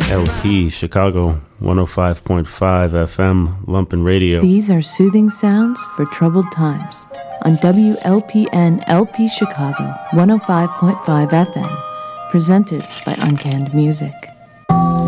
WLP Chicago 105.5 FM Lumpen Radio. These are soothing sounds for troubled times on WLPN LP Chicago 105.5 FM, presented by Uncanned Music.